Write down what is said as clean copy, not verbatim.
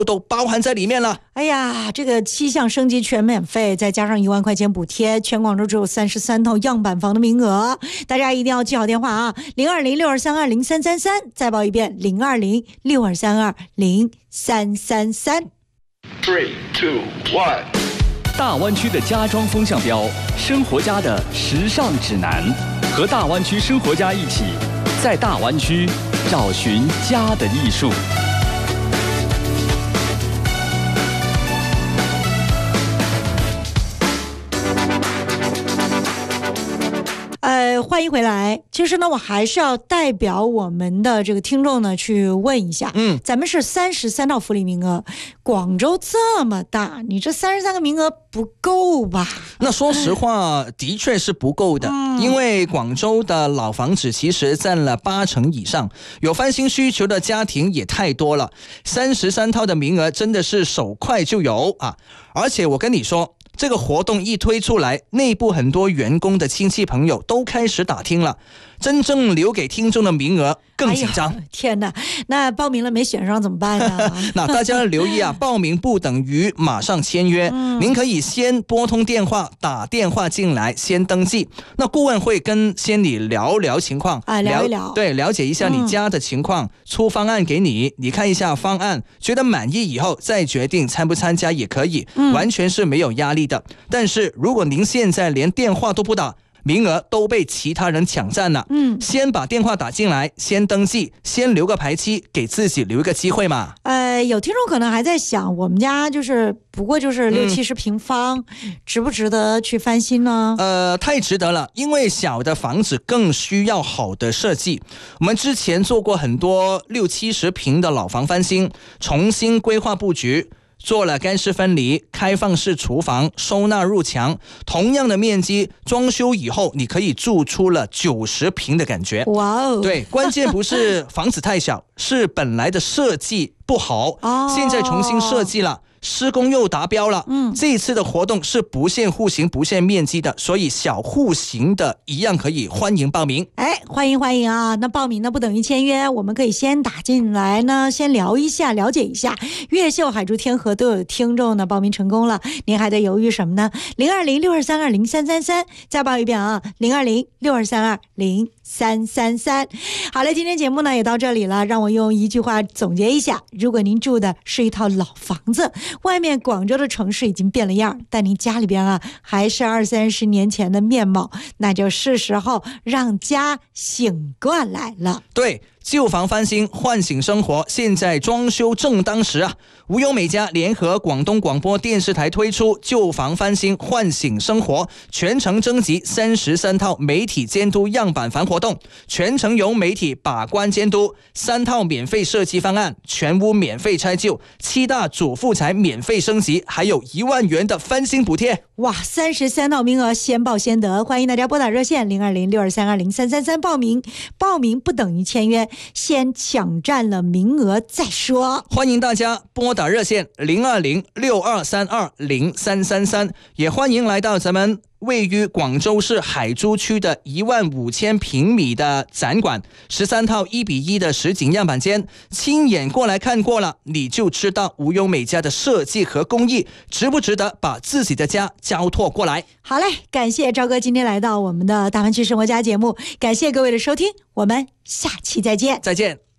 都包含在里面了。 哎呀，这个7项升级全免费，再加上1万块钱补贴，全广州只有33套样板房的名额，大家一定要记好电话啊，02062320333，再报一遍02062320333。 3, 2, 1。 大湾区的家装风向标，生活家的时尚指南，和大湾区生活家一起，在大湾区找寻家的艺术。 欢迎回来。其实呢，我还是要代表我们的这个听众呢去问一下，咱们是33套福利名额，广州这么大，你这33个名额不够吧？ 那说实话，的确是不够的，因为广州的老房子其实占了80%以上，有翻新需求的家庭也太多了，33套的名额真的是手快就有啊！而且我跟你说，这个活动一推出来，内部很多员工的亲戚朋友都开始打听了，真正留给听众的名额更紧张。 天哪，那报名了没选上怎么办呢？ 那大家要留意啊，报名不等于马上签约，您可以先拨通电话，打电话进来先登记，那顾问会先你聊聊情况， 聊一聊， 对，了解一下你家的情况，出方案给你，你看一下方案，觉得满意以后再决定参不参加也可以，完全是没有压力的。但是如果您现在连电话都不打，名额都被其他人抢占了，先把电话打进来，先登记，先留个排期，给自己留一个机会嘛。 有听众可能还在想，我们家不过就是60-70平方，值不值得去翻新呢？ 太值得了，因为小的房子更需要好的设计。我们之前做过很多60-70平的老房翻新，重新规划布局，做了干湿分离、开放式厨房、收纳入墙，同样的面积，装修以后你可以住出了90平的感觉。 哇哦！ 对，关键不是房子太小，是本来的设计不好，现在重新设计了。施工又达标了，这一次的活动是不限户型不限面积的，所以小户型的一样可以欢迎报名。 欢迎啊！那报名呢不等于签约，我们可以先打进来呢，先聊一下，了解一下。越秀、海珠、天河都有听众呢报名成功了，您还在犹豫什么呢？02062320333，再报一遍啊，02062320333。好了，今天节目呢也到这里了，让我用一句话总结一下：如果您住的是一套老房子，外面广州的城市已经变了样，但您家里边啊还是20-30年前的面貌，那就是时候让家醒过来了。 对，旧房翻新，唤醒生活，现在装修正当时啊！无忧美家联合广东广播电视台推出旧房翻新唤醒生活全程征集33套媒体监督样板房活动，全程由媒体把关监督，3套免费设计方案，全屋免费拆旧，7大主妇材免费升级，还有1万元的翻新补贴。 哇，33套名额，先报先得，欢迎大家拨打热线02062320333报名，报名不等于签约，先抢占了名额再说。 欢迎大家拨打热线02062320333，也欢迎来到咱们位于广州市海珠区的15000平米的展馆，13套1:1的实景样板间，亲眼过来看过了，你就知道无忧美家的设计和工艺值不值得把自己的家交托过来。 好嘞，感谢赵哥今天来到我们的大湾区生活家节目，感谢各位的收听，我们下期再见。 再见。